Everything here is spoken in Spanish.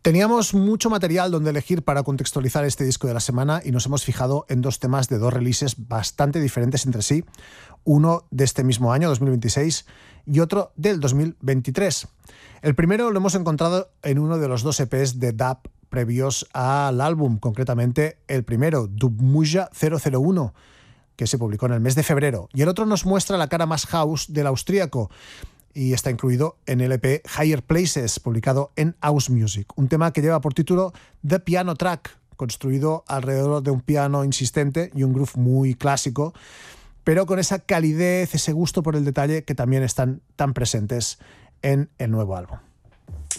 Teníamos mucho material donde elegir para contextualizar este disco de la semana y nos hemos fijado en dos temas de dos releases bastante diferentes entre sí, uno de este mismo año, 2026, y otro del 2023. El primero lo hemos encontrado en uno de los dos EPs de dub previos al álbum, concretamente el primero, Dubmuja 001, que se publicó en el mes de febrero, y el otro nos muestra la cara más house del austríaco, y está incluido en el EP Higher Places, publicado en House Music. Un tema que lleva por título The Piano Track, construido alrededor de un piano insistente y un groove muy clásico, pero con esa calidez, ese gusto por el detalle que también están tan presentes en el nuevo álbum.